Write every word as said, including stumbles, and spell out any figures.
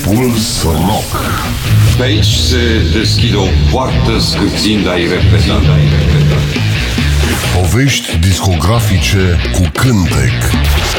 Puls Rock. Pe aici se deschide o poartă scârțind a irepetat. Povești discografice cu cântec.